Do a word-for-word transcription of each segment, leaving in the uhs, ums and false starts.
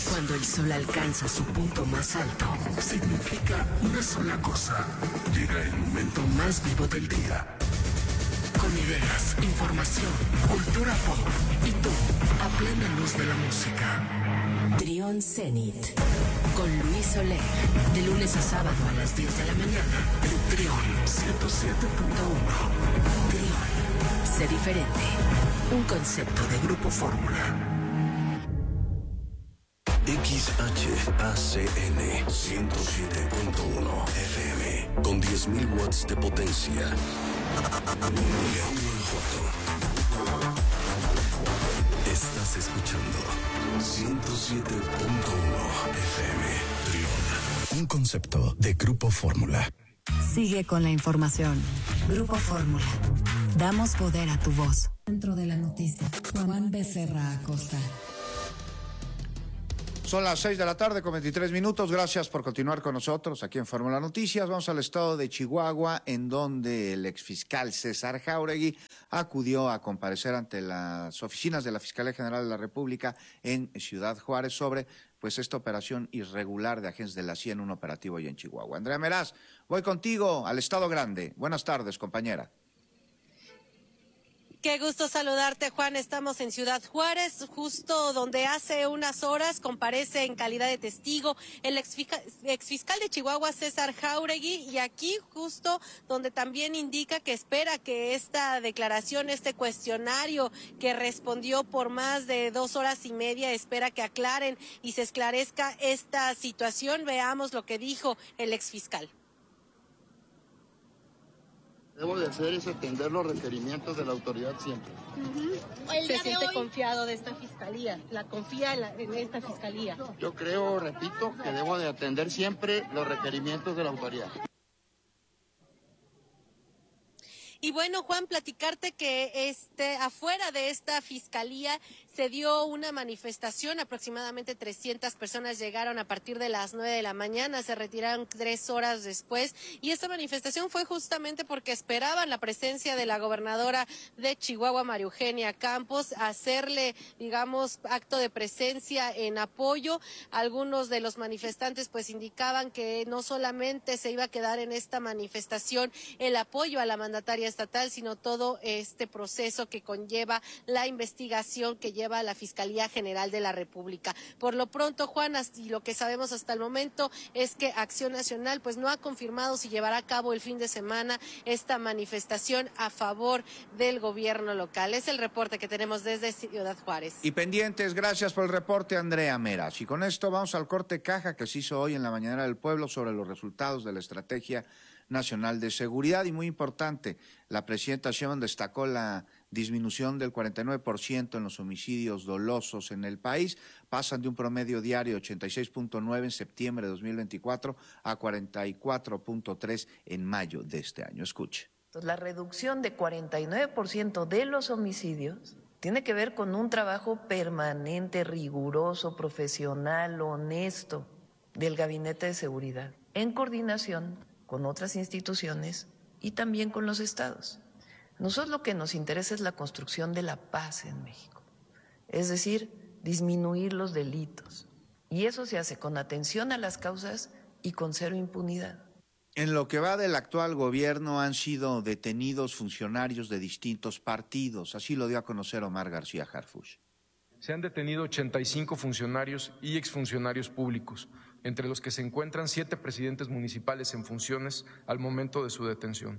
Cuando el sol alcanza su punto más alto, significa una sola cosa. Llega el momento más vivo del día. Con ideas, información, cultura pop y tú, a plena luz de la música. Trión Zenit. Con Luis Soler. De lunes a sábado a las diez de la mañana. En Trión ciento siete punto uno. Trión. Sé diferente. Un concepto de Grupo Fórmula. X H A C N ciento siete punto uno F M con diez mil watts de potencia. León, Guanajuato. Estás escuchando ciento siete punto uno F M Trión. Un concepto de Grupo Fórmula. Sigue con la información. Grupo Fórmula. Damos poder a tu voz. Dentro de la noticia, Juan Becerra Acosta. Son las seis de la tarde con veintitrés minutos. Gracias por continuar con nosotros aquí en Fórmula Noticias. Vamos al estado de Chihuahua, en donde el exfiscal César Jáuregui acudió a comparecer ante las oficinas de la Fiscalía General de la República en Ciudad Juárez sobre pues esta operación irregular de agentes de la C I A en un operativo allá en Chihuahua. Andrea Meraz, voy contigo al Estado Grande. Buenas tardes, compañera. Qué gusto saludarte, Juan. Estamos en Ciudad Juárez, justo donde hace unas horas comparece en calidad de testigo el exfiscal, exfiscal de Chihuahua, César Jáuregui, y aquí justo donde también indica que espera que esta declaración, este cuestionario que respondió por más de dos horas y media, espera que aclaren y se esclarezca esta situación. Veamos lo que dijo el exfiscal. Debo de hacer es atender los requerimientos de la autoridad siempre. Uh-huh. ¿Se siente hoy confiado de esta fiscalía? ¿La confía en, la, en esta fiscalía? Yo creo, repito, que debo de atender siempre los requerimientos de la autoridad. Y bueno, Juan, platicarte que este afuera de esta fiscalía se dio una manifestación, aproximadamente trescientas personas llegaron a partir de las nueve de la mañana, se retiraron tres horas después, y esta manifestación fue justamente porque esperaban la presencia de la gobernadora de Chihuahua, María Eugenia Campos, hacerle, digamos, acto de presencia en apoyo. Algunos de los manifestantes pues indicaban que no solamente se iba a quedar en esta manifestación el apoyo a la mandataria estatal, sino todo este proceso que conlleva la investigación que lleva a la Fiscalía General de la República. Por lo pronto, Juan, y lo que sabemos hasta el momento es que Acción Nacional pues no ha confirmado si llevará a cabo el fin de semana esta manifestación a favor del gobierno local. Es el reporte que tenemos desde Ciudad Juárez. Y pendientes, gracias por el reporte, Andrea Meraz. Y con esto vamos al corte caja que se hizo hoy en la Mañanera del Pueblo sobre los resultados de la estrategia nacional de seguridad. Y muy importante, la presidenta Sheinbaum destacó la disminución del cuarenta y nueve por ciento en los homicidios dolosos en el país. Pasan de un promedio diario de ochenta y seis punto nueve en septiembre de dos mil veinticuatro a cuarenta y cuatro punto tres en mayo de este año. Escuche. Entonces, la reducción de cuarenta y nueve por ciento de los homicidios tiene que ver con un trabajo permanente, riguroso, profesional, honesto del Gabinete de Seguridad, en coordinación con otras instituciones y también con los estados. Nosotros lo que nos interesa es la construcción de la paz en México, es decir, disminuir los delitos. Y eso se hace con atención a las causas y con cero impunidad. En lo que va del actual gobierno han sido detenidos funcionarios de distintos partidos, así lo dio a conocer Omar García Harfuch. Se han detenido ochenta y cinco funcionarios y exfuncionarios públicos, entre los que se encuentran siete presidentes municipales en funciones al momento de su detención.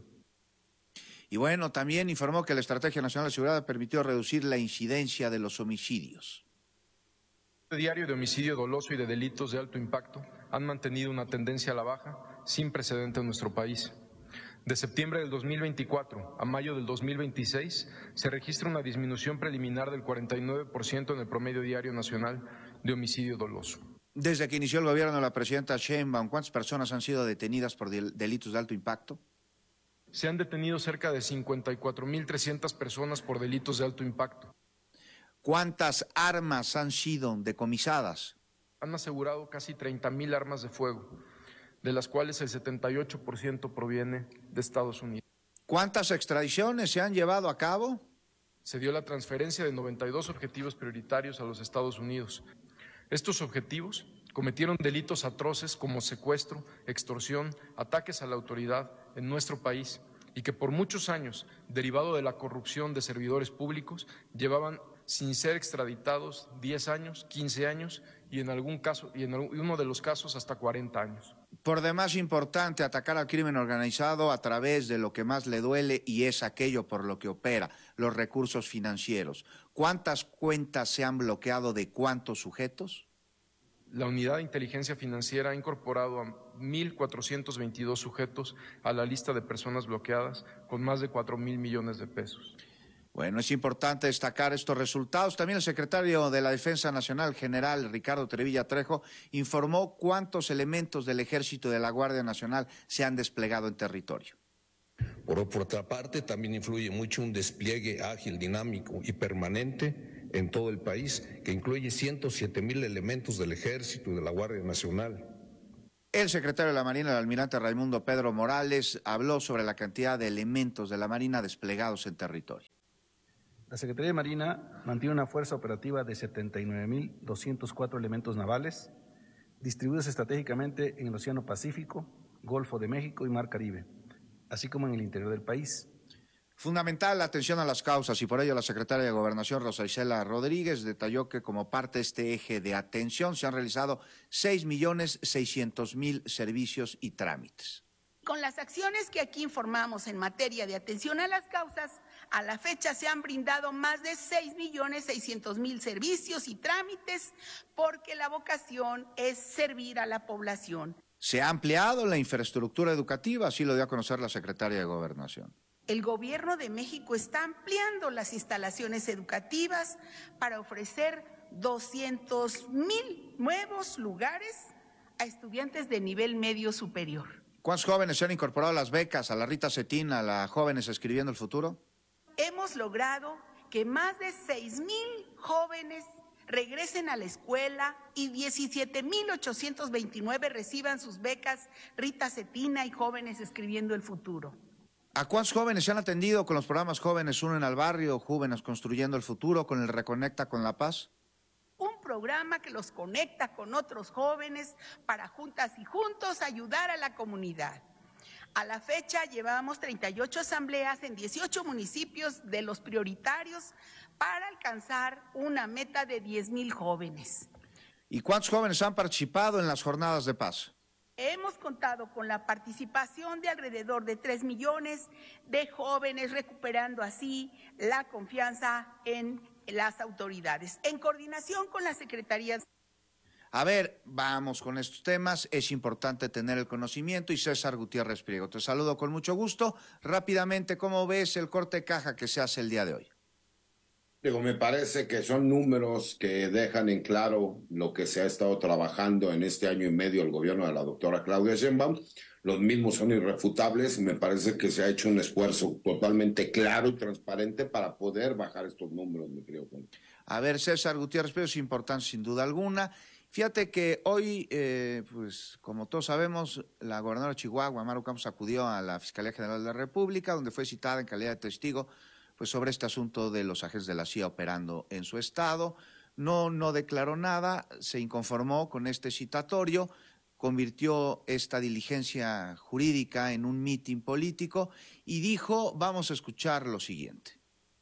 Y bueno, también informó que la Estrategia Nacional de Seguridad permitió reducir la incidencia de los homicidios. El diario de homicidio doloso y de delitos de alto impacto han mantenido una tendencia a la baja sin precedente en nuestro país. De septiembre del dos mil veinticuatro a mayo del dos mil veintiséis se registra una disminución preliminar del cuarenta y nueve por ciento en el promedio diario nacional de homicidio doloso. Desde que inició el gobierno de la presidenta Sheinbaum, ¿cuántas personas han sido detenidas por delitos de alto impacto? Se han detenido cerca de cincuenta y cuatro mil trescientas personas por delitos de alto impacto. ¿Cuántas armas han sido decomisadas? Han asegurado casi treinta mil armas de fuego, de las cuales el setenta y ocho por ciento proviene de Estados Unidos. ¿Cuántas extradiciones se han llevado a cabo? Se dio la transferencia de noventa y dos objetivos prioritarios a los Estados Unidos. Estos objetivos cometieron delitos atroces como secuestro, extorsión, ataques a la autoridad en nuestro país y que por muchos años, derivado de la corrupción de servidores públicos, llevaban sin ser extraditados diez años, quince años y en algún caso, y en uno de los casos hasta cuarenta años. Por demás importante atacar al crimen organizado a través de lo que más le duele y es aquello por lo que opera, los recursos financieros. ¿Cuántas cuentas se han bloqueado de cuántos sujetos? La Unidad de Inteligencia Financiera ha incorporado a mil cuatrocientos veintidós sujetos a la lista de personas bloqueadas con más de cuatro mil millones de pesos. Bueno, es importante destacar estos resultados. También el secretario de la Defensa Nacional, general Ricardo Trevilla Trejo, informó cuántos elementos del Ejército y de la Guardia Nacional se han desplegado en territorio. Por, por otra parte, también influye mucho un despliegue ágil, dinámico y permanente en todo el país, que incluye ciento siete mil elementos del Ejército y de la Guardia Nacional. El secretario de la Marina, el almirante Raimundo Pedro Morales, habló sobre la cantidad de elementos de la Marina desplegados en territorio. La Secretaría de Marina mantiene una fuerza operativa de setenta y nueve mil doscientos cuatro elementos navales, distribuidos estratégicamente en el Océano Pacífico, Golfo de México y Mar Caribe, así como en el interior del país. Fundamental la atención a las causas y por ello la secretaria de Gobernación, Rosa Isela Rodríguez, detalló que como parte de este eje de atención se han realizado seis millones seiscientos mil servicios y trámites. Con las acciones que aquí informamos en materia de atención a las causas, a la fecha se han brindado más de seis millones seiscientos mil servicios y trámites porque la vocación es servir a la población. Se ha ampliado la infraestructura educativa, así lo dio a conocer la secretaria de Gobernación. El Gobierno de México está ampliando las instalaciones educativas para ofrecer doscientos mil nuevos lugares a estudiantes de nivel medio superior. ¿Cuántos jóvenes se han incorporado a las becas, a la Rita Cetín, a la Jóvenes Escribiendo el Futuro? Hemos logrado que más de seis mil jóvenes regresen a la escuela y diecisiete mil ochocientos veintinueve reciban sus becas Rita Cetina y Jóvenes Escribiendo el Futuro. ¿A cuántos jóvenes se han atendido con los programas Jóvenes Unen al Barrio, Jóvenes Construyendo el Futuro, con el Reconecta con la Paz? Un programa que los conecta con otros jóvenes para juntas y juntos ayudar a la comunidad. A la fecha llevamos treinta y ocho asambleas en dieciocho municipios de los prioritarios para alcanzar una meta de diez mil jóvenes. ¿Y cuántos jóvenes han participado en las jornadas de paz? Hemos contado con la participación de alrededor de tres millones de jóvenes, recuperando así la confianza en las autoridades, en coordinación con las secretarías. A ver, vamos con estos temas, es importante tener el conocimiento y César Gutiérrez Priego, te saludo con mucho gusto. Rápidamente, ¿cómo ves el corte de caja que se hace el día de hoy? Digo, me parece que son números que dejan en claro lo que se ha estado trabajando en este año y medio el gobierno de la doctora Claudia Sheinbaum. Los mismos son irrefutables y me parece que se ha hecho un esfuerzo totalmente claro y transparente para poder bajar estos números, mi querido Juan. A ver, César Gutiérrez Priego, es importante sin duda alguna. Fíjate que hoy, eh, pues como todos sabemos, la gobernadora de Chihuahua, Maru Campos, acudió a la Fiscalía General de la República, donde fue citada en calidad de testigo pues sobre este asunto de los agentes de la C I A operando en su estado. No, no declaró nada, se inconformó con este citatorio, convirtió esta diligencia jurídica en un mitin político y dijo, vamos a escuchar lo siguiente.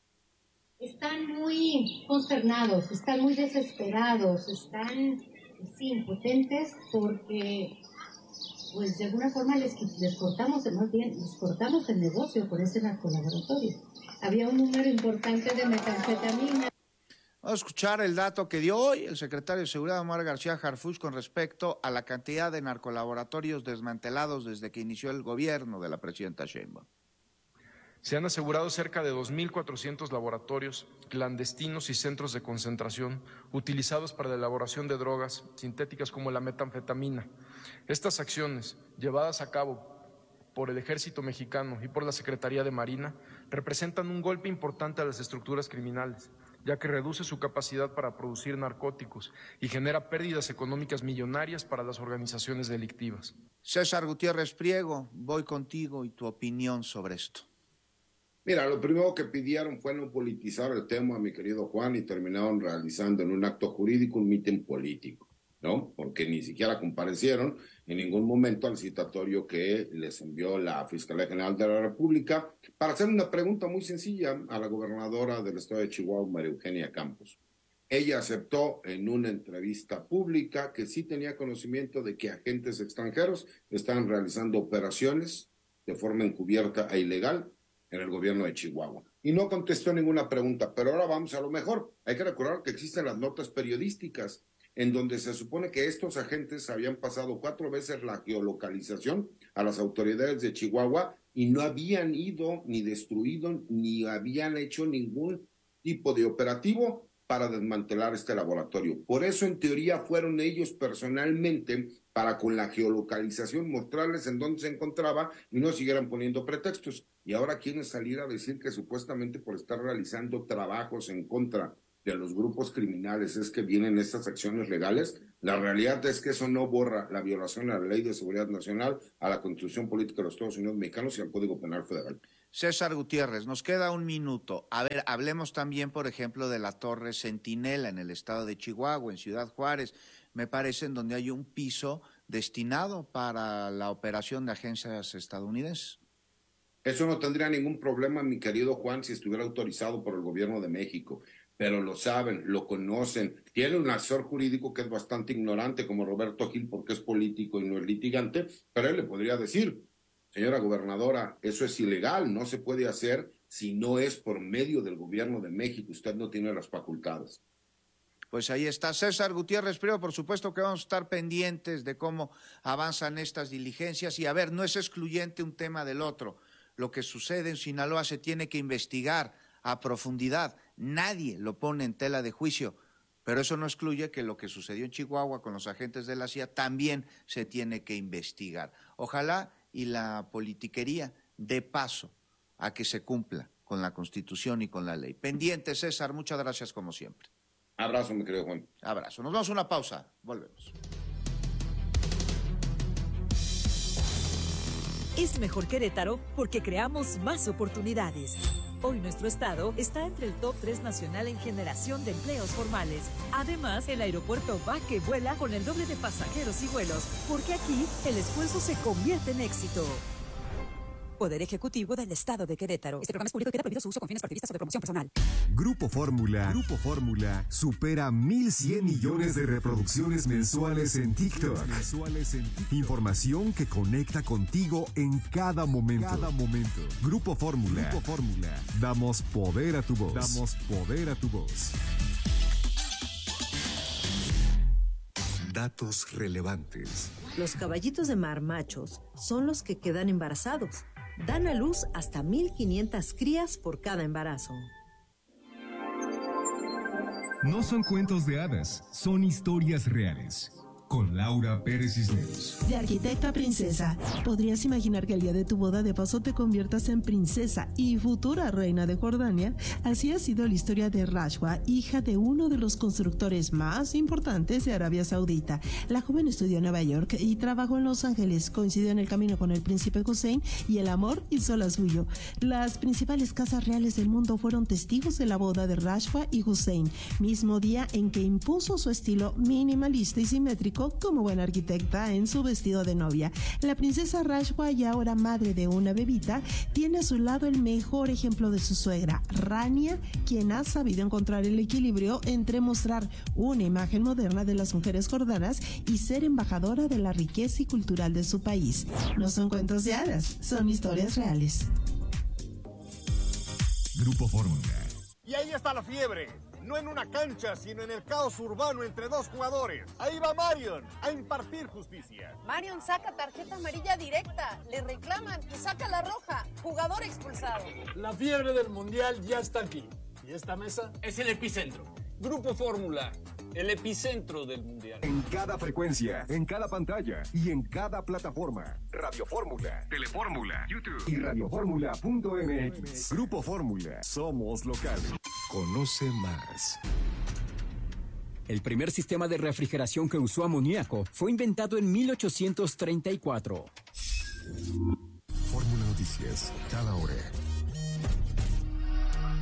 Están muy consternados, están muy desesperados, están sí, impotentes porque pues de alguna forma les, les cortamos, más bien, les cortamos el negocio por ese narcolaboratorio. Había un número importante de metanfetamina. Vamos a escuchar el dato que dio hoy el secretario de Seguridad, Omar García Harfuch, con respecto a la cantidad de narcolaboratorios desmantelados desde que inició el gobierno de la presidenta Sheinbaum. Se han asegurado cerca de dos mil cuatrocientos laboratorios clandestinos y centros de concentración utilizados para la elaboración de drogas sintéticas como la metanfetamina. Estas acciones, llevadas a cabo por el Ejército Mexicano y por la Secretaría de Marina, representan un golpe importante a las estructuras criminales, ya que reduce su capacidad para producir narcóticos y genera pérdidas económicas millonarias para las organizaciones delictivas. César Gutiérrez Priego, voy contigo y tu opinión sobre esto. Mira, lo primero que pidieron fue no politizar el tema, mi querido Juan, y terminaron realizando en un acto jurídico un mitin político, ¿no? Porque ni siquiera comparecieron en ningún momento al citatorio que les envió la Fiscalía General de la República para hacer una pregunta muy sencilla a la gobernadora del estado de Chihuahua, María Eugenia Campos. Ella aceptó en una entrevista pública que sí tenía conocimiento de que agentes extranjeros estaban realizando operaciones de forma encubierta e ilegal en el gobierno de Chihuahua. Y no contestó ninguna pregunta, pero ahora vamos a lo mejor. Hay que recordar que existen las notas periodísticas en donde se supone que estos agentes habían pasado cuatro veces la geolocalización a las autoridades de Chihuahua y no habían ido ni destruido ni habían hecho ningún tipo de operativo para desmantelar este laboratorio. Por eso, en teoría, fueron ellos personalmente para con la geolocalización mostrarles en dónde se encontraba y no siguieran poniendo pretextos. Y ahora quieren salir a decir que supuestamente por estar realizando trabajos en contra de los grupos criminales es que vienen estas acciones legales. La realidad es que eso no borra la violación a la Ley de Seguridad Nacional, a la Constitución Política de los Estados Unidos Mexicanos y al Código Penal Federal. César Gutiérrez, nos queda un minuto. A ver, hablemos también, por ejemplo, de la Torre Centinela en el estado de Chihuahua, en Ciudad Juárez, me parece, en donde hay un piso destinado para la operación de agencias estadounidenses. Eso no tendría ningún problema, mi querido Juan, si estuviera autorizado por el gobierno de México. Pero lo saben, lo conocen. Tiene un asesor jurídico que es bastante ignorante, como Roberto Gil, porque es político y no es litigante, pero él le podría decir: señora gobernadora, eso es ilegal, no se puede hacer si no es por medio del gobierno de México, usted no tiene las facultades. Pues ahí está César Gutiérrez Priego, por supuesto que vamos a estar pendientes de cómo avanzan estas diligencias y a ver, no es excluyente un tema del otro. Lo que sucede en Sinaloa se tiene que investigar a profundidad, nadie lo pone en tela de juicio, pero eso no excluye que lo que sucedió en Chihuahua con los agentes de la C I A también se tiene que investigar. Ojalá y la politiquería dé paso a que se cumpla con la Constitución y con la ley. Pendiente, César, muchas gracias como siempre. Abrazo, mi querido Juan. Abrazo. Nos vamos a una pausa. Volvemos. Es mejor Querétaro porque creamos más oportunidades. Hoy nuestro estado está entre el top tres nacional en generación de empleos formales. Además, el aeropuerto va que vuela con el doble de pasajeros y vuelos, porque aquí el esfuerzo se convierte en éxito. Poder Ejecutivo del Estado de Querétaro. Este programa es público y queda prohibido su uso con fines partidistas o de promoción personal. Grupo Fórmula. Grupo Fórmula supera mil cien millones de reproducciones mensuales en TikTok. Mensuales en TikTok. Información que conecta contigo en cada momento. Cada momento. Grupo Fórmula. Grupo Fórmula. Damos poder a tu voz. Damos poder a tu voz. Datos relevantes. Los caballitos de mar machos son los que quedan embarazados. Dan a luz hasta mil quinientas crías por cada embarazo. No son cuentos de hadas, son historias reales. Con Laura Pérez Cisneros. De arquitecta a princesa, ¿podrías imaginar que el día de tu boda de paso te conviertas en princesa y futura reina de Jordania? Así ha sido la historia de Rashwa, hija de uno de los constructores más importantes de Arabia Saudita. La joven estudió en Nueva York y trabajó en Los Ángeles. Coincidió en el camino con el príncipe Hussein y el amor hizo la suyo. Las principales casas reales del mundo fueron testigos de la boda de Rashwa y Hussein, mismo día en que impuso su estilo minimalista y simétrico como buena arquitecta en su vestido de novia. La princesa Rashwa, y ahora madre de una bebita, tiene a su lado el mejor ejemplo de su suegra, Rania, quien ha sabido encontrar el equilibrio entre mostrar una imagen moderna de las mujeres jordanas y ser embajadora de la riqueza y cultural de su país. No son cuentos de hadas, son historias reales. Grupo Fórmula. Y ahí está la fiebre. No en una cancha, sino en el caos urbano entre dos jugadores. Ahí va Marion a impartir justicia. Marion saca tarjeta amarilla directa, le reclaman y saca la roja. Jugador expulsado. La fiebre del mundial ya está aquí. ¿Y esta mesa? Es el epicentro. Grupo Fórmula, el epicentro del mundial. En cada frecuencia, en cada pantalla y en cada plataforma. Radio Fórmula, Telefórmula, YouTube y radioformula punto m x. Grupo Fórmula, somos locales. Conoce más. El primer sistema de refrigeración que usó amoníaco fue inventado en mil ochocientos treinta y cuatro. Fórmula Noticias, cada hora.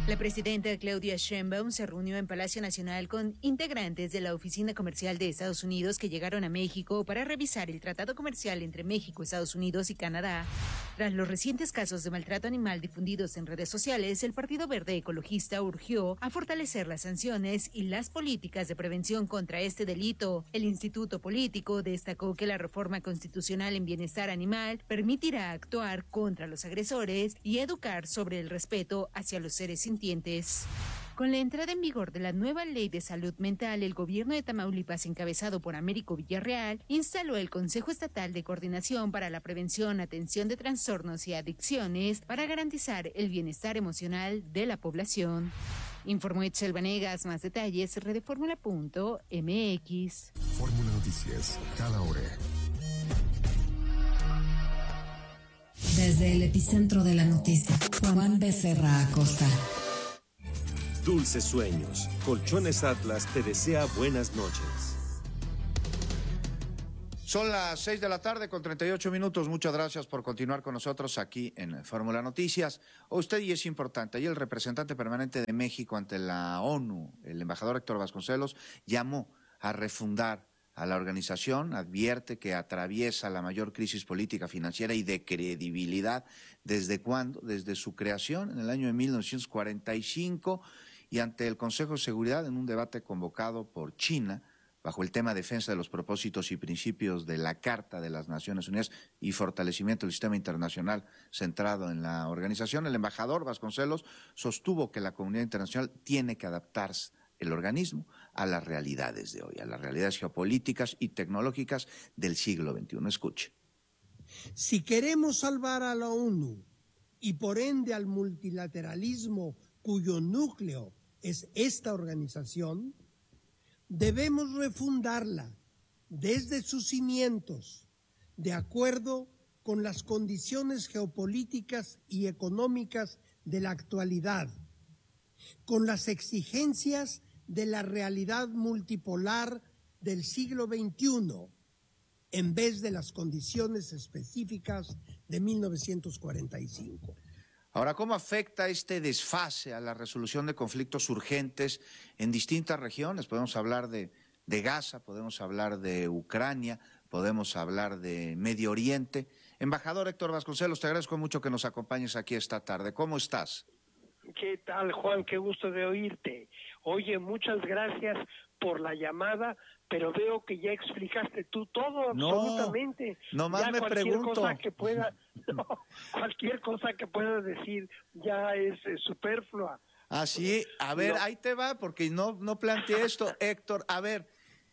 La presidenta Claudia Sheinbaum se reunió en Palacio Nacional con integrantes de la Oficina Comercial de Estados Unidos que llegaron a México para revisar el tratado comercial entre México, Estados Unidos y Canadá. Tras los recientes casos de maltrato animal difundidos en redes sociales, el Partido Verde Ecologista urgió a fortalecer las sanciones y las políticas de prevención contra este delito. El Instituto Político destacó que la reforma constitucional en bienestar animal permitirá actuar contra los agresores y educar sobre el respeto hacia los seres sintientes. Con la entrada en vigor de la nueva Ley de Salud Mental, el gobierno de Tamaulipas, encabezado por Américo Villarreal, instaló el Consejo Estatal de Coordinación para la Prevención, Atención de Trastornos y Adicciones para garantizar el bienestar emocional de la población. Informó Itzel Vanegas. Más detalles, redeformula punto m x. Fórmula Noticias, cada hora. Desde el epicentro de la noticia, Juan Becerra Acosta. Dulces sueños. Colchones Atlas te desea buenas noches. Son las seis de la tarde con treinta y ocho minutos. Muchas gracias por continuar con nosotros aquí en Fórmula Noticias. O usted, y es importante, ayer el representante permanente de México ante la ONU, el embajador Héctor Vasconcelos, llamó a refundar a la organización, advierte que atraviesa la mayor crisis política, financiera y de credibilidad. ¿Desde cuándo? Desde su creación en el año de mil novecientos cuarenta y cinco, y ante el Consejo de Seguridad en un debate convocado por China bajo el tema defensa de los propósitos y principios de la Carta de las Naciones Unidas y fortalecimiento del sistema internacional centrado en la organización. El embajador Vasconcelos sostuvo que la comunidad internacional tiene que adaptarse, el organismo, a las realidades de hoy, a las realidades geopolíticas y tecnológicas del siglo veintiuno. Escuche. Si queremos salvar a la ONU y por ende al multilateralismo cuyo núcleo es esta organización, debemos refundarla desde sus cimientos, de acuerdo con las condiciones geopolíticas y económicas de la actualidad, con las exigencias de la realidad multipolar del siglo veintiuno, en vez de las condiciones específicas de mil novecientos cuarenta y cinco. Ahora, ¿cómo afecta este desfase a la resolución de conflictos urgentes en distintas regiones? Podemos hablar de, de Gaza, podemos hablar de Ucrania, podemos hablar de Medio Oriente. Embajador Héctor Vasconcelos, te agradezco mucho que nos acompañes aquí esta tarde. ¿Cómo estás? ¿Qué tal, Juan? Qué gusto de oírte. Oye, muchas gracias por la llamada, pero veo que ya explicaste tú todo, no, absolutamente. No, nomás ya me cualquier pregunto. Cosa que pueda, no, cualquier cosa que puedas decir ya es eh, superflua. Ah, sí, a ver, no. ahí te va, porque no, no planteé esto, Héctor. A ver,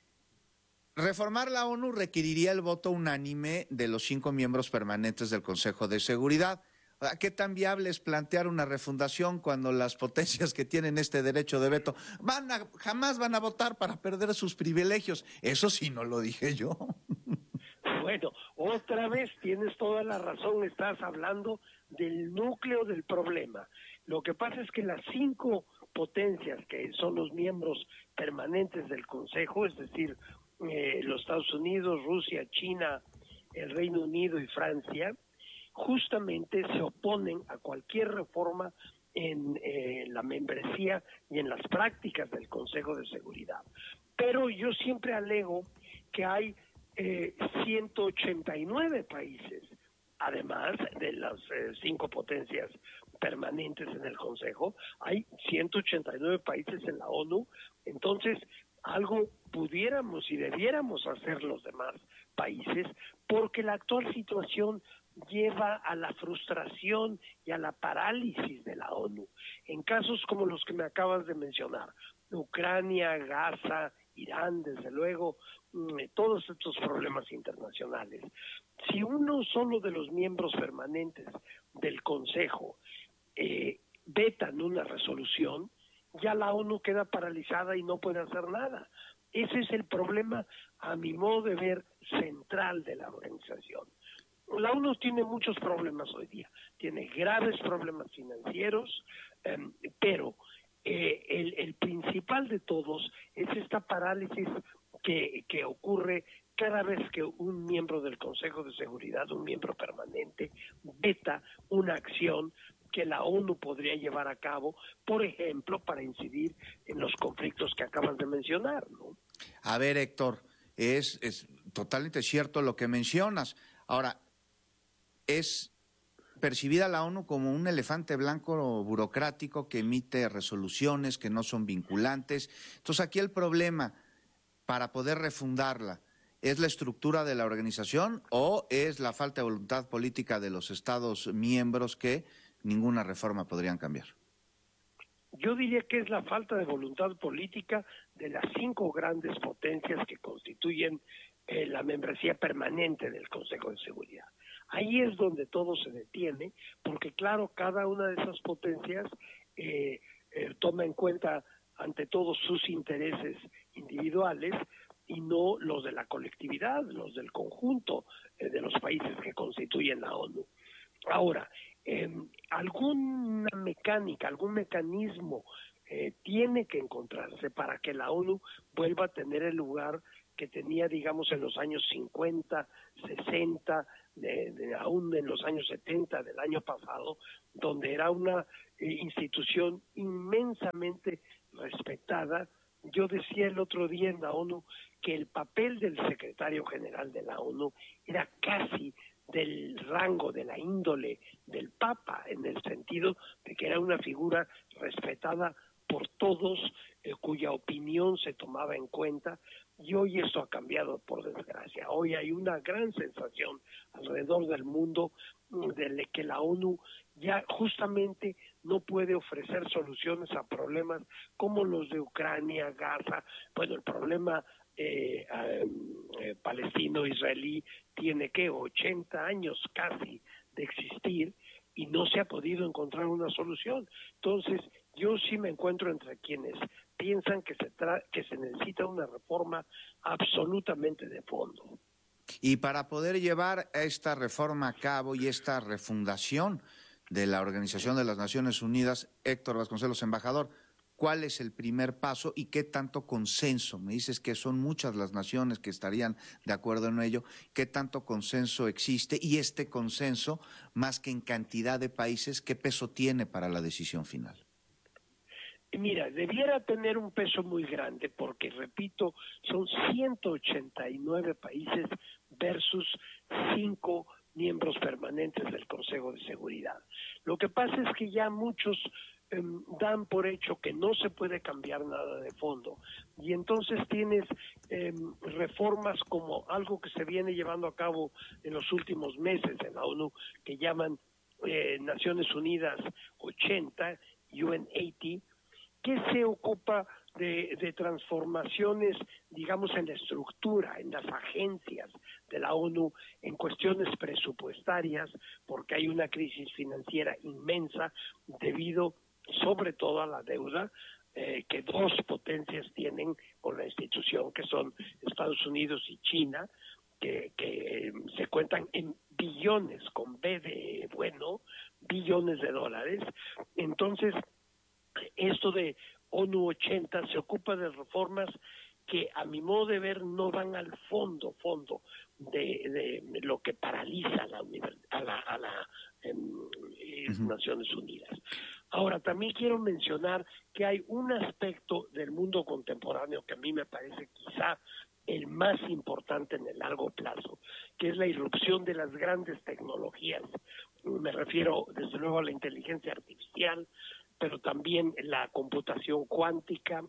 reformar la ONU requeriría el voto unánime de los cinco miembros permanentes del Consejo de Seguridad. ¿Qué tan viable es plantear una refundación cuando las potencias que tienen este derecho de veto van a, jamás van a votar para perder sus privilegios? Eso sí no lo dije yo. Bueno, otra vez tienes toda la razón, estás hablando del núcleo del problema. Lo que pasa es que las cinco potencias que son los miembros permanentes del Consejo, es decir, eh, los Estados Unidos, Rusia, China, el Reino Unido y Francia, justamente se oponen a cualquier reforma en eh, la membresía y en las prácticas del Consejo de Seguridad. Pero yo siempre alego que hay eh, ciento ochenta y nueve países, además de las eh, cinco potencias permanentes en el Consejo, hay ciento ochenta y nueve países en la ONU. Entonces, algo pudiéramos y debiéramos hacer los demás países, porque la actual situación lleva a la frustración y a la parálisis de la ONU. En casos como los que me acabas de mencionar, Ucrania, Gaza, Irán, desde luego, todos estos problemas internacionales. Si uno solo de los miembros permanentes del Consejo eh, vetan una resolución, ya la ONU queda paralizada y no puede hacer nada. Ese es el problema, a mi modo de ver, central de la organización. La ONU tiene muchos problemas hoy día, tiene graves problemas financieros, eh, pero eh, el, el principal de todos es esta parálisis que, que ocurre cada vez que un miembro del Consejo de Seguridad, un miembro permanente, veta una acción que que la ONU podría llevar a cabo, por ejemplo, para incidir en los conflictos que acabas de mencionar, ¿no? A ver, Héctor, es, es totalmente cierto lo que mencionas. Ahora, es percibida la ONU como un elefante blanco burocrático que emite resoluciones que no son vinculantes. Entonces, aquí el problema para poder refundarla, ¿es la estructura de la organización o es la falta de voluntad política de los Estados miembros que ninguna reforma podrían cambiar? Yo diría que es la falta de voluntad política de las cinco grandes potencias que constituyen eh, la membresía permanente del Consejo de Seguridad. Ahí es donde todo se detiene, porque claro, cada una de esas potencias eh, eh, toma en cuenta ante todo sus intereses individuales y no los de la colectividad, los del conjunto eh, de los países que constituyen la ONU. Ahora, eh, alguna mecánica, algún mecanismo eh, tiene que encontrarse para que la ONU vuelva a tener el lugar que tenía, digamos, en los años cincuenta, sesenta, de, de, aún en los años setenta del año pasado, donde era una eh, institución inmensamente respetada. Yo decía el otro día en la ONU que el papel del secretario general de la ONU era casi del rango, de la índole del Papa, en el sentido de que era una figura respetada por todos, eh, cuya opinión se tomaba en cuenta, y hoy esto ha cambiado, por desgracia. Hoy hay una gran sensación alrededor del mundo de que la ONU ya justamente no puede ofrecer soluciones a problemas como los de Ucrania, Gaza. Bueno, el problema eh, eh, palestino-israelí tiene que ochenta años casi de existir y no se ha podido encontrar una solución. Entonces, yo sí me encuentro entre quienes piensan que se tra que se necesita una reforma absolutamente de fondo. Y para poder llevar esta reforma a cabo y esta refundación de la Organización de las Naciones Unidas, Héctor Vasconcelos, embajador, ¿cuál es el primer paso y qué tanto consenso? Me dices que son muchas las naciones que estarían de acuerdo en ello. ¿Qué tanto consenso existe? Y este consenso, más que en cantidad de países, ¿qué peso tiene para la decisión final? Mira, debiera tener un peso muy grande porque, repito, son ciento ochenta y nueve países versus cinco miembros permanentes del Consejo de Seguridad. Lo que pasa es que ya muchos eh, dan por hecho que no se puede cambiar nada de fondo y entonces tienes eh, reformas como algo que se viene llevando a cabo en los últimos meses en la ONU que llaman eh, Naciones Unidas ochenta, U N ochenta, que se ocupa de, de transformaciones, digamos, en la estructura, en las agencias de la ONU, en cuestiones presupuestarias, porque hay una crisis financiera inmensa debido sobre todo a la deuda eh, que dos potencias tienen con la institución, que son Estados Unidos y China, que, que eh, se cuentan en billones, con B de bueno, billones de dólares. Entonces, esto de ONU ochenta se ocupa de reformas que a mi modo de ver no van al fondo, fondo de, de lo que paraliza la, a la, a la eh, uh-huh. Naciones Unidas. Ahora, también quiero mencionar que hay un aspecto del mundo contemporáneo que a mí me parece quizá el más importante en el largo plazo, que es la irrupción de las grandes tecnologías. Me refiero, desde luego, a la inteligencia artificial, pero también la computación cuántica,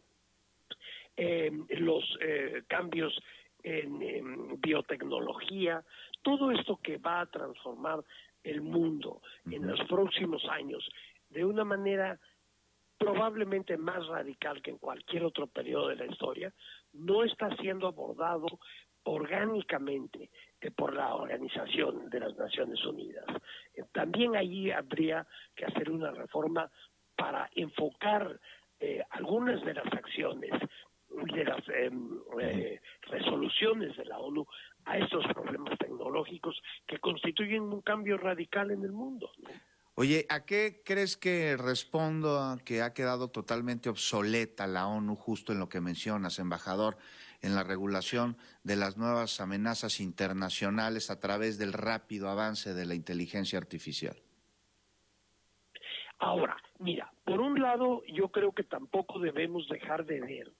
eh, los eh, cambios en, en biotecnología, todo esto que va a transformar el mundo en los próximos años de una manera probablemente más radical que en cualquier otro periodo de la historia, no está siendo abordado orgánicamente eh, por la Organización de las Naciones Unidas. Eh, también allí habría que hacer una reforma para enfocar eh, algunas de las acciones, de las eh, eh, resoluciones de la ONU a estos problemas tecnológicos que constituyen un cambio radical en el mundo, ¿no? Oye, ¿a qué crees que respondo a que ha quedado totalmente obsoleta la ONU justo en lo que mencionas, embajador, en la regulación de las nuevas amenazas internacionales a través del rápido avance de la inteligencia artificial? Ahora, mira, por un lado, yo creo que tampoco debemos dejar de ver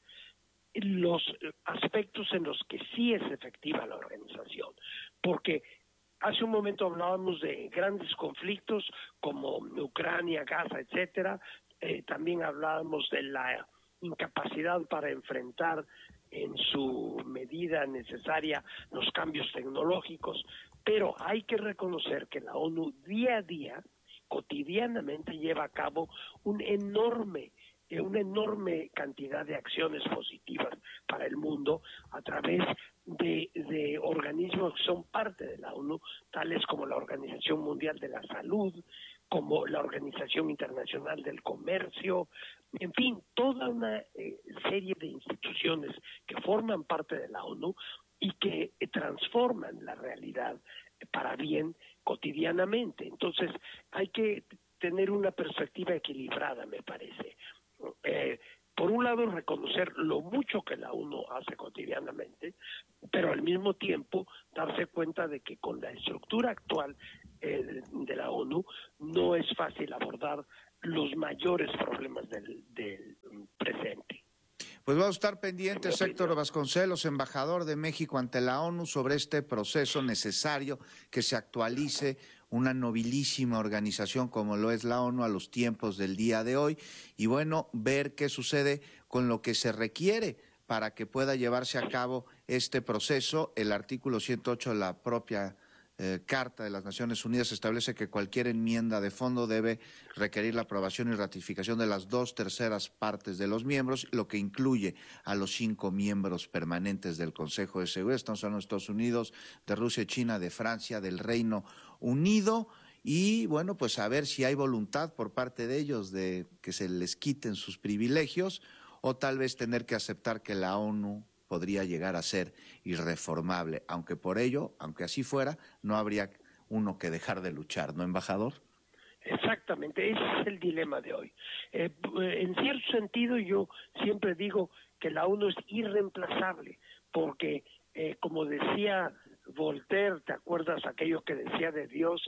los aspectos en los que sí es efectiva la organización, porque hace un momento hablábamos de grandes conflictos como Ucrania, Gaza, etcétera, eh, también hablábamos de la incapacidad para enfrentar en su medida necesaria los cambios tecnológicos, pero hay que reconocer que la ONU día a día, cotidianamente lleva a cabo un enorme, eh, una enorme cantidad de acciones positivas para el mundo a través de, de organismos que son parte de la ONU, tales como la Organización Mundial de la Salud, como la Organización Internacional del Comercio, en fin, toda una eh, serie de instituciones que forman parte de la ONU y que eh, transforman la realidad para bien cotidianamente. Entonces, hay que tener una perspectiva equilibrada, me parece. Eh, por un lado, reconocer lo mucho que la ONU hace cotidianamente, pero al mismo tiempo darse cuenta de que con la estructura actual eh, de la ONU no es fácil abordar los mayores problemas del, del presente. Pues vamos a estar pendientes, Héctor Vasconcelos, embajador de México ante la ONU, sobre este proceso necesario que se actualice una nobilísima organización como lo es la ONU a los tiempos del día de hoy, y bueno, ver qué sucede con lo que se requiere para que pueda llevarse a cabo este proceso. El artículo ciento ocho de la propia eh, Carta de las Naciones Unidas establece que cualquier enmienda de fondo debe requerir la aprobación y ratificación de las dos terceras partes de los miembros, lo que incluye a los cinco miembros permanentes del Consejo de Seguridad. Estamos hablando de Estados Unidos, de Rusia, China, de Francia, del Reino Unido, y bueno, pues a ver si hay voluntad por parte de ellos de que se les quiten sus privilegios, o tal vez tener que aceptar que la ONU podría llegar a ser irreformable, aunque por ello, aunque así fuera, no habría uno que dejar de luchar, ¿no, embajador? Exactamente, ese es el dilema de hoy. Eh, en cierto sentido, yo siempre digo que la ONU es irreemplazable, porque eh, como decía Voltaire, ¿te acuerdas aquello que decía de Dios?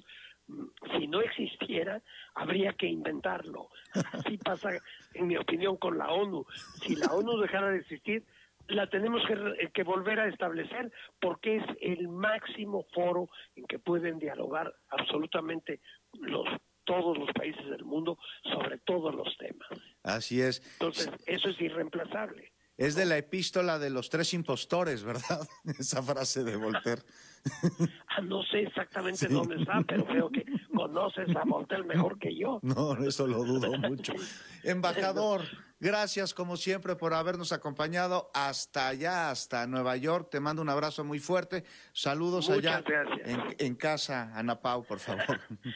Si no existiera, habría que inventarlo. Así pasa, en mi opinión, con la ONU. Si la ONU dejara de existir, la tenemos que, que volver a establecer, porque es el máximo foro en que pueden dialogar absolutamente los todos los países del mundo sobre todos los temas. Así es. Entonces, eso es irreemplazable. Es de la epístola de los tres impostores, ¿verdad? Esa frase de Voltaire. Ah, no sé exactamente Sí. dónde está, pero creo que conoces a Voltaire mejor que yo. No, eso lo dudo mucho. Embajador, gracias como siempre por habernos acompañado hasta allá, hasta Nueva York. Te mando un abrazo muy fuerte. Saludos Muchas allá gracias. en, en casa, Ana Pau, por favor.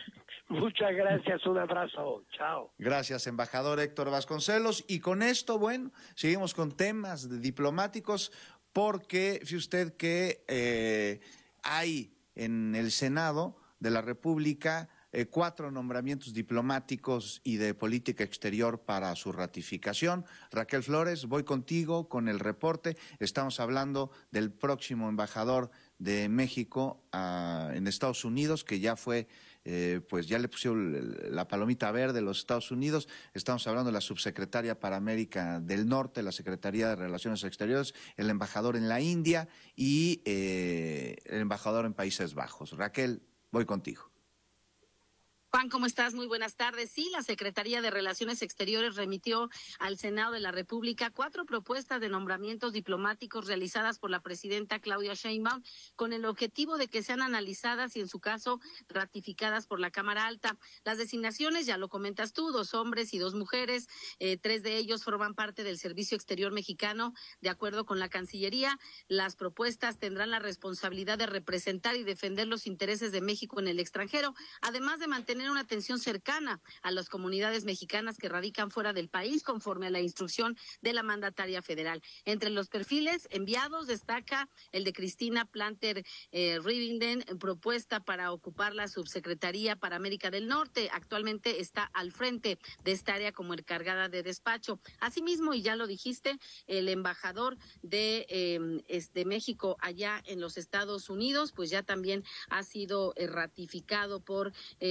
Muchas gracias, un abrazo, chao. Gracias, embajador Héctor Vasconcelos. Y con esto, bueno, seguimos con temas de diplomáticos, porque fíjese usted que eh, hay en el Senado de la República eh, cuatro nombramientos diplomáticos y de política exterior para su ratificación. Raquel Flores, voy contigo con el reporte. Estamos hablando del próximo embajador de México uh, en Estados Unidos, que ya fue Eh, pues ya le pusieron la palomita verde a los Estados Unidos. Estamos hablando de la subsecretaria para América del Norte, la Secretaría de Relaciones Exteriores, el embajador en la India y eh, el embajador en Países Bajos. Raquel, voy contigo. Juan, ¿cómo estás? Muy buenas tardes. Sí, la Secretaría de Relaciones Exteriores remitió al Senado de la República cuatro propuestas de nombramientos diplomáticos realizadas por la presidenta Claudia Sheinbaum, con el objetivo de que sean analizadas y, en su caso, ratificadas por la Cámara Alta. Las designaciones, ya lo comentas tú, dos hombres y dos mujeres, eh, tres de ellos forman parte del Servicio Exterior Mexicano. De acuerdo con la Cancillería, las propuestas tendrán la responsabilidad de representar y defender los intereses de México en el extranjero, además de mantener una atención cercana a las comunidades mexicanas que radican fuera del país, conforme a la instrucción de la mandataria federal. Entre los perfiles enviados destaca el de Cristina Planter eh, Rivenden, propuesta para ocupar la subsecretaría para América del Norte. Actualmente está al frente de esta área como encargada de despacho. Asimismo, y ya lo dijiste, el embajador de, eh, de México allá en los Estados Unidos, pues ya también ha sido eh, ratificado por eh, pues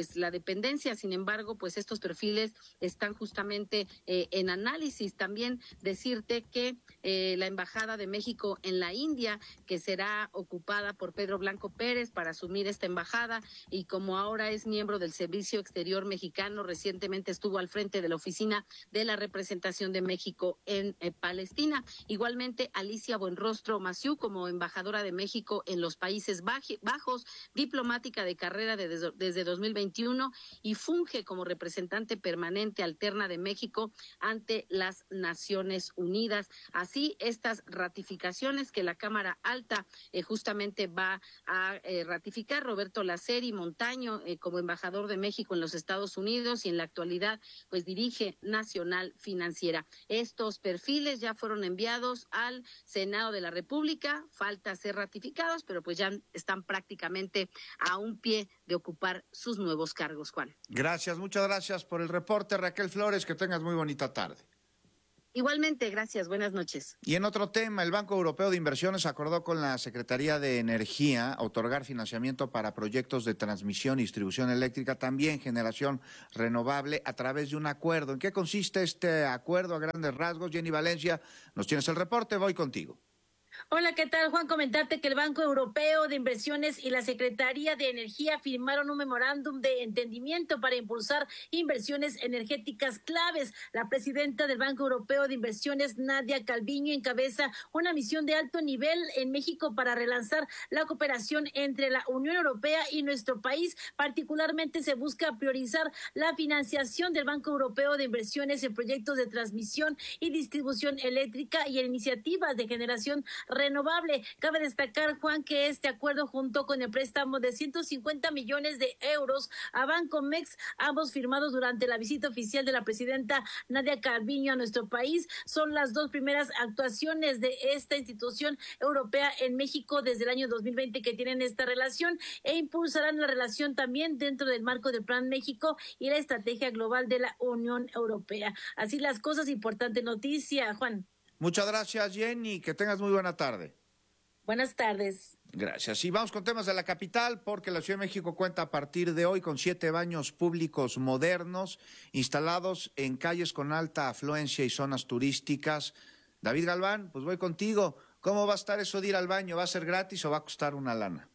pues la dependencia. Sin embargo, pues estos perfiles están justamente eh, en análisis. También decirte que eh, la Embajada de México en la India, que será ocupada por Pedro Blanco Pérez para asumir esta embajada, y como ahora es miembro del Servicio Exterior Mexicano, recientemente estuvo al frente de la oficina de la representación de México en eh, Palestina. Igualmente, Alicia Buenrostro Maciú, como embajadora de México en los Países Bajos, diplomática de carrera de, desde, desde dos mil veintiuno, y funge como representante permanente alterna de México ante las Naciones Unidas. Así, estas ratificaciones que la Cámara Alta eh, justamente va a eh, ratificar: Roberto Laceri Montaño eh, como embajador de México en los Estados Unidos, y en la actualidad pues dirige Nacional Financiera. Estos perfiles ya fueron enviados al Senado de la República, falta ser ratificados, pero pues ya están prácticamente a un pie de ocupar sus nuevos cargos, Juan. Gracias, muchas gracias por el reporte, Raquel Flores, que tengas muy bonita tarde. Igualmente, gracias, buenas noches. Y en otro tema, el Banco Europeo de Inversiones acordó con la Secretaría de Energía otorgar financiamiento para proyectos de transmisión y distribución eléctrica, también generación renovable, a través de un acuerdo. ¿En qué consiste este acuerdo a grandes rasgos? Jenny Valencia, nos tienes el reporte, voy contigo. Hola, ¿qué tal, Juan? Comentarte que el Banco Europeo de Inversiones y la Secretaría de Energía firmaron un memorándum de entendimiento para impulsar inversiones energéticas claves. La presidenta del Banco Europeo de Inversiones, Nadia Calviño, encabeza una misión de alto nivel en México para relanzar la cooperación entre la Unión Europea y nuestro país. Particularmente se busca priorizar la financiación del Banco Europeo de Inversiones en proyectos de transmisión y distribución eléctrica y en iniciativas de generación renovable. Cabe destacar, Juan, que este acuerdo, junto con el préstamo de ciento cincuenta millones de euros a Bancomex, ambos firmados durante la visita oficial de la presidenta Nadia Calviño a nuestro país, son las dos primeras actuaciones de esta institución europea en México desde el año dos mil veinte que tienen esta relación, e impulsarán la relación también dentro del marco del Plan México y la estrategia global de la Unión Europea. Así las cosas, importante noticia, Juan. Muchas gracias, Jenny, que tengas muy buena tarde. Buenas tardes. Gracias. Y vamos con temas de la capital, porque la Ciudad de México cuenta a partir de hoy con siete baños públicos modernos instalados en calles con alta afluencia y zonas turísticas. David Galván, pues voy contigo. ¿Cómo va a estar eso de ir al baño? ¿Va a ser gratis o va a costar una lana?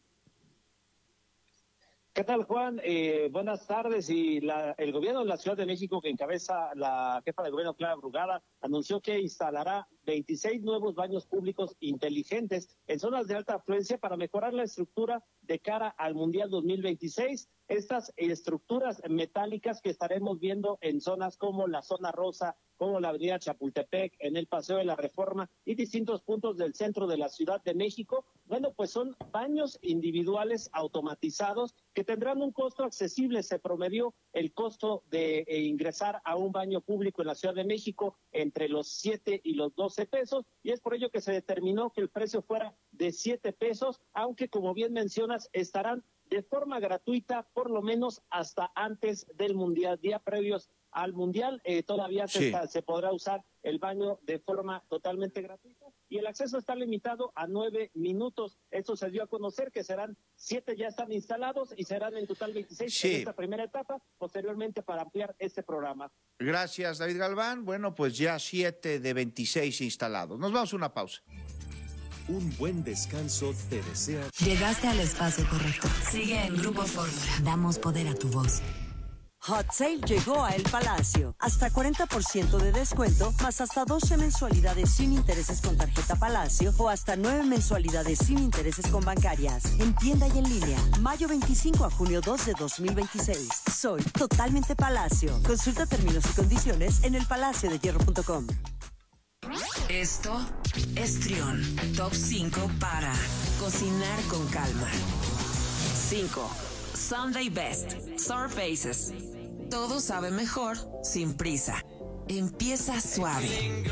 ¿Qué tal, Juan? Eh, buenas tardes. Y la, el gobierno de la Ciudad de México, que encabeza la jefa de gobierno, Clara Brugada, anunció que instalará veintiséis nuevos baños públicos inteligentes en zonas de alta afluencia para mejorar la estructura de cara al Mundial dos mil veintiséis. Estas estructuras metálicas que estaremos viendo en zonas como la zona rosa, como la avenida Chapultepec, en el Paseo de la Reforma y distintos puntos del centro de la Ciudad de México, bueno, pues son baños individuales automatizados que tendrán un costo accesible. Se promedió el costo de eh, ingresar a un baño público en la Ciudad de México entre los siete y los doce pesos, y es por ello que se determinó que el precio fuera de siete pesos, aunque, como bien mencionas, estarán de forma gratuita por lo menos hasta antes del Mundial. Día previos al Mundial eh, todavía sí. se, está, se podrá usar el baño de forma totalmente gratuita, y el acceso está limitado a nueve minutos. Esto se dio a conocer que serán siete, ya están instalados, y serán en total veintiséis sí. en esta primera etapa, posteriormente para ampliar este programa. Gracias, David Galván. Bueno, pues ya siete de veintiséis instalados. Nos vamos a una pausa. Un buen descanso te desea. Llegaste al espacio correcto. Sigue en Grupo Fórmula. Damos poder a tu voz. Hot Sale llegó a El Palacio. Hasta cuarenta por ciento de descuento, más hasta doce mensualidades sin intereses con tarjeta Palacio o hasta nueve mensualidades sin intereses con bancarias. En tienda y en línea. Mayo veinticinco a junio dos de dos mil veintiséis. Soy totalmente Palacio. Consulta términos y condiciones en el palacio de hierro punto com. Esto es Trión. Top cinco para cocinar con calma. cinco. Sunday Best. Surfaces. Todo sabe mejor sin prisa. Empieza suave.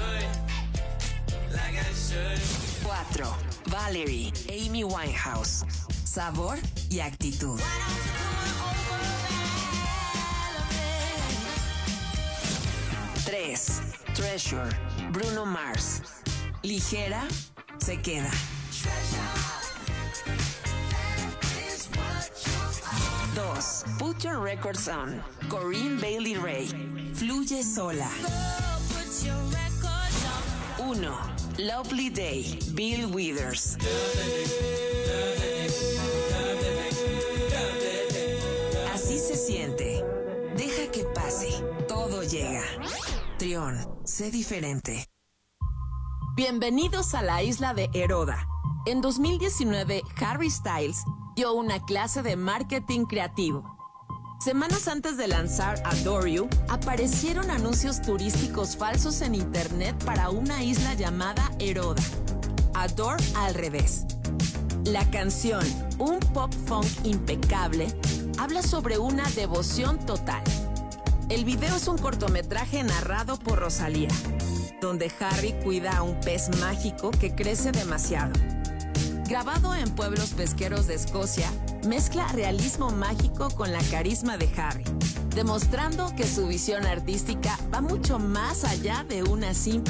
cuatro. Valerie. Amy Winehouse. Sabor y actitud. tres. Treasure. Bruno Mars. Ligera, se queda. dos. Put Put Your Records On, Corinne Bailey Rae. Fluye sola. uno. Lovely Day, Bill Withers. Así se siente. Deja que pase. Todo llega. Trión, sé diferente. Bienvenidos a la isla de Heroda. En dos mil diecinueve, Harry Styles dio una clase de marketing creativo. Semanas antes de lanzar Adore You, aparecieron anuncios turísticos falsos en internet para una isla llamada Heroda. Adore al revés. La canción, un pop funk impecable, habla sobre una devoción total. El video es un cortometraje narrado por Rosalía, donde Harry cuida a un pez mágico que crece demasiado. Grabado en pueblos pesqueros de Escocia, mezcla realismo mágico con la carisma de Harry, demostrando que su visión artística va mucho más allá de una simple